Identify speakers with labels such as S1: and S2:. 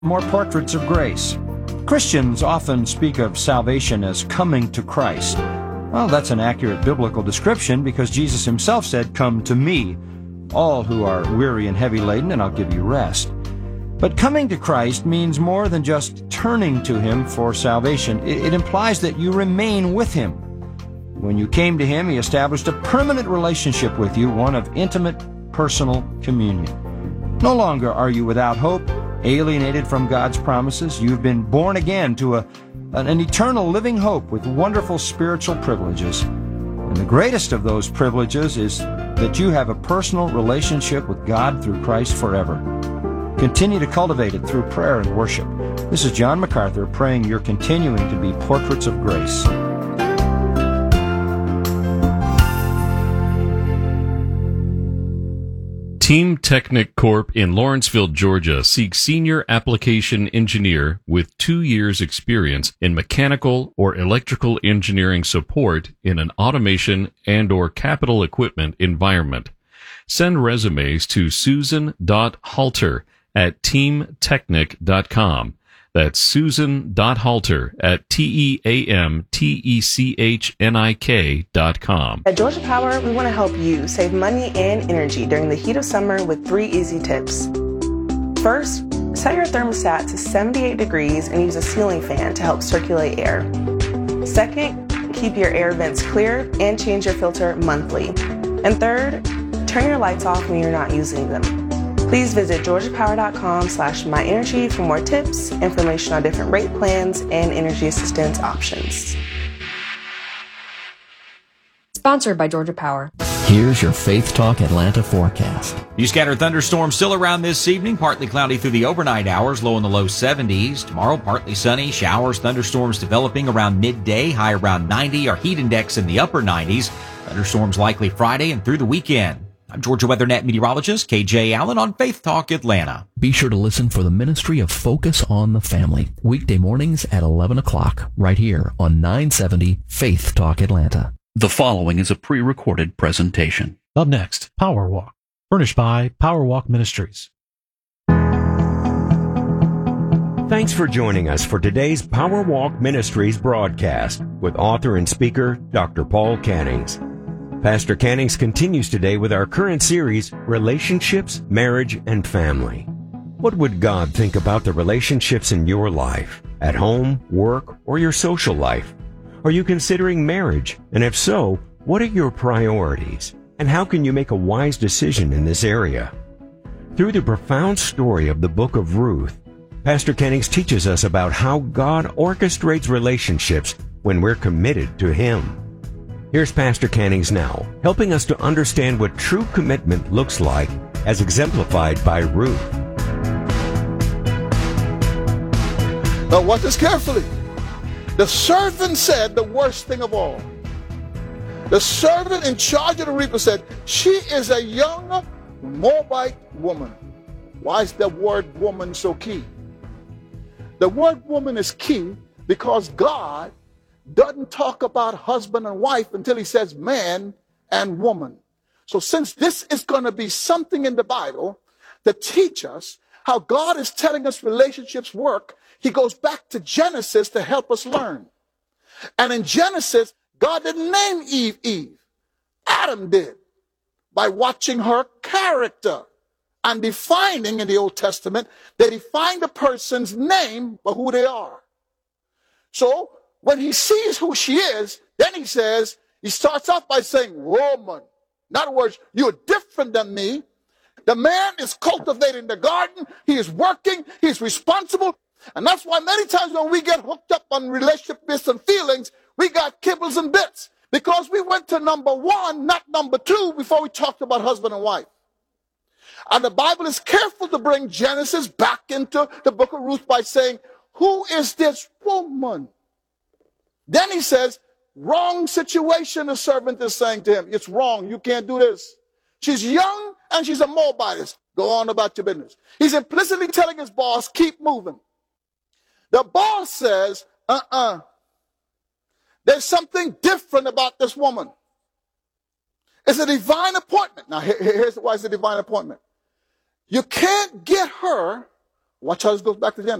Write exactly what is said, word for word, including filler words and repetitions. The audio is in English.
S1: More portraits of grace. Christians often speak of salvation as coming to Christ. Well, that's an accurate biblical description because Jesus himself said, "Come to me, all who are weary and heavy laden, and I'll give you rest." But coming to Christ means more than just turning to him for salvation. It, it implies that you remain with him. When you came to him, he established a permanent relationship with you, one of intimate, personal communion. No longer are you without hope, alienated from God's promises. You've been born again to a, an, an eternal living hope with wonderful spiritual privileges. And the greatest of those privileges is that you have a personal relationship with God through Christ forever. Continue to cultivate it through prayer and worship. This is John MacArthur praying you're continuing to be portraits of grace.
S2: Team Technic Corp in Lawrenceville, Georgia seeks senior application engineer with two years experience in mechanical or electrical engineering support in an automation and or capital equipment environment. Send resumes to susan dot halter at team technic dot com. That's susan dot halter at T E A M T E C H N I K dot com.
S3: At Georgia Power, we want to help you save money and energy during the heat of summer with three easy tips. First, set your thermostat to seventy-eight degrees and use a ceiling fan to help circulate air. Second, keep your air vents clear and change your filter monthly. And third, turn your lights off when you're not using them. Please visit georgia power dot com slash my energy for more tips, information on different rate plans, and energy assistance options.
S4: Sponsored by Georgia Power.
S5: Here's your Faith Talk Atlanta forecast.
S6: Few scattered thunderstorms still around this evening. Partly cloudy through the overnight hours, low in the low seventies. Tomorrow, partly sunny. Showers, thunderstorms developing around midday. High around ninety. Our heat index in the upper nineties. Thunderstorms likely Friday and through the weekend. I'm Georgia WeatherNet meteorologist K J Allen on Faith Talk Atlanta.
S5: Be sure to listen for the ministry of Focus on the Family. Weekday mornings at eleven o'clock, right here on nine seventy Faith Talk Atlanta.
S7: The following is a pre-recorded presentation.
S8: Up next, Power Walk, furnished by Power Walk Ministries.
S9: Thanks for joining us for today's Power Walk Ministries broadcast with author and speaker Doctor Paul Cannings. Pastor Cannings continues today with our current series, Relationships, Marriage, and Family. What would God think about the relationships in your life, at home, work, or your social life? Are you considering marriage? And if so, what are your priorities? And how can you make a wise decision in this area? Through the profound story of the book of Ruth, Pastor Cannings teaches us about how God orchestrates relationships when we're committed to Him. Here's Pastor Cannings now, helping us to understand what true commitment looks like as exemplified by Ruth.
S10: Now watch this carefully. The servant said the worst thing of all. The servant in charge of the reaper said, she is a young Moabite woman. Why is the word woman so key? The word woman is key because God doesn't talk about husband and wife until he says man and woman. So since this is going to be something in the Bible to teach us how God is telling us relationships work, he goes back to Genesis to help us learn. And in Genesis, God didn't name Eve Eve. Adam did, by watching her character and defining in the Old Testament, they define the person's name by who they are. So when he sees who she is, then he says, he starts off by saying, woman. In other words, you're different than me. The man is cultivating the garden. He is working. He's responsible. And that's why many times when we get hooked up on relationship bits and feelings, we got kibbles and bits. Because we went to number one, not number two, before we talked about husband and wife. And the Bible is careful to bring Genesis back into the book of Ruth by saying, who is this woman? Then he says, wrong situation, the servant is saying to him. It's wrong. You can't do this. She's young and she's a Moabitess. Go on about your business. He's implicitly telling his boss, keep moving. The boss says, uh-uh. There's something different about this woman. It's a divine appointment. Now, here's why it's a divine appointment. You can't get her Watch how this goes back to Genesis.